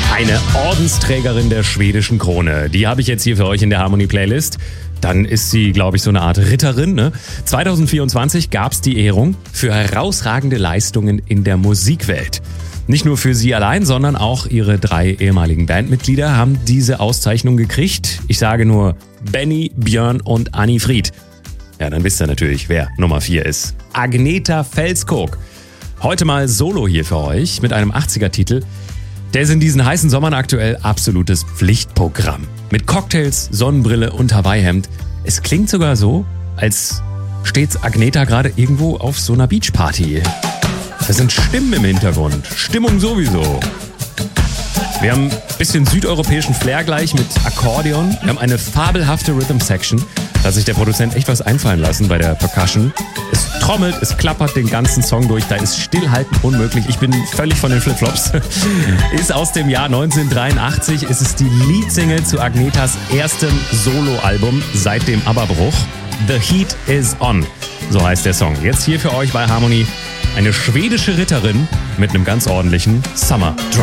Eine Ordensträgerin der schwedischen Krone. Die habe ich jetzt hier für euch in der Harmony-Playlist. Dann ist sie, glaube ich, so eine Art Ritterin, ne? 2024 gab es die Ehrung für herausragende Leistungen in der Musikwelt. Nicht nur für sie allein, sondern auch ihre 3 ehemaligen Bandmitglieder haben diese Auszeichnung gekriegt. Ich sage nur Benny, Björn und Anni Fried. Ja, dann wisst ihr natürlich, wer Nummer 4 ist. Agneta Fältskog. Heute mal solo hier für euch mit einem 80er-Titel. Der ist in diesen heißen Sommern aktuell absolutes Pflichtprogramm. Mit Cocktails, Sonnenbrille und Hawaii-Hemd. Es klingt sogar so, als steht Agneta gerade irgendwo auf so einer Beachparty. Da sind Stimmen im Hintergrund. Stimmung sowieso. Wir haben ein bisschen südeuropäischen Flair gleich mit Akkordeon. Wir haben eine fabelhafte Rhythm-Section. Da hat sich der Produzent echt was einfallen lassen bei der Percussion. Es trommelt, es klappert den ganzen Song durch. Da ist Stillhalten unmöglich. Ich bin völlig von den Flipflops. Ist aus dem Jahr 1983. Es ist die Leadsingle zu Agnetas erstem Soloalbum seit dem ABBA-Bruch. The Heat is On. So heißt der Song. Jetzt hier für euch bei Harmony. Eine schwedische Ritterin mit einem ganz ordentlichen Summer Drop.